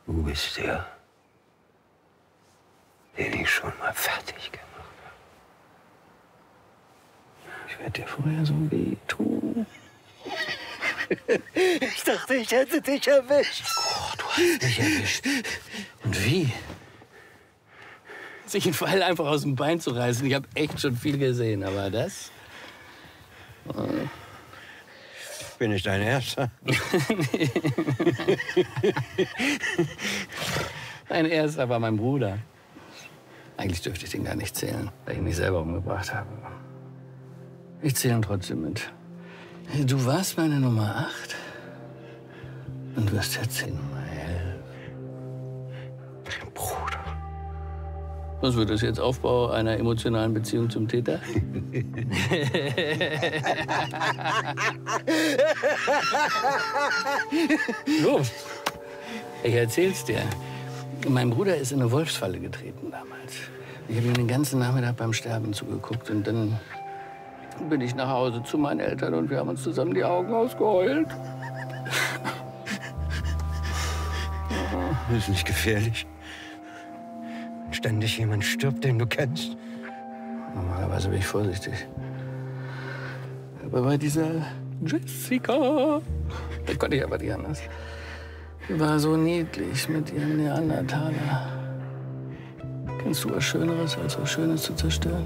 Du bist der, den ich schon mal fertig gemacht habe. Ich werde dir vorher so weh tun. Ich dachte, ich hätte dich erwischt. Oh, du hast mich erwischt. Und wie? Sich einen Pfeil einfach aus dem Bein zu reißen. Ich habe echt schon viel gesehen, aber das... Bin ich dein Erster? Mein Erster war mein Bruder. Eigentlich dürfte ich den gar nicht zählen, weil ich ihn nicht selber umgebracht habe. Ich zähle ihn trotzdem mit. Du warst meine Nummer 8 und wirst jetzt die Nummer 11. Dein Bruder. Was wird das jetzt? Aufbau einer emotionalen Beziehung zum Täter? So, ich erzähl's dir. Mein Bruder ist in eine Wolfsfalle getreten damals. Ich habe ihm den ganzen Nachmittag beim Sterben zugeguckt. Und dann bin ich nach Hause zu meinen Eltern und wir haben uns zusammen die Augen ausgeheult. Das ist nicht gefährlich. Wenn ständig jemand stirbt, den du kennst. Normalerweise bin ich vorsichtig. Aber bei dieser Jessica, da konnte ich aber nicht anders. Die war so niedlich mit ihrem Neandertaler. Kennst du was Schöneres, als was Schönes zu zerstören?